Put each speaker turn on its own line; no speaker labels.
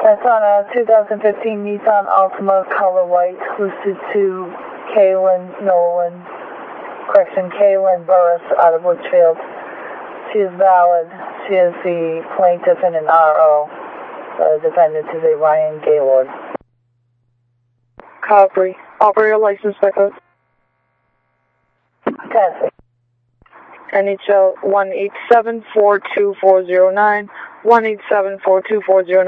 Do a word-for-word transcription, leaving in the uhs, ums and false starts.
That's on a two thousand fifteen Nissan Altima color white, listed to Kaylin Nolan, correction, Kaylin Burris out of Litchfield. She is valid. She is the plaintiff in an R O. The defendant is a Ryan Gaylord.
Copy. Operator license by code.
Okay.
N H L one eight seven four two four zero nine, one eight seven four two four zero nine.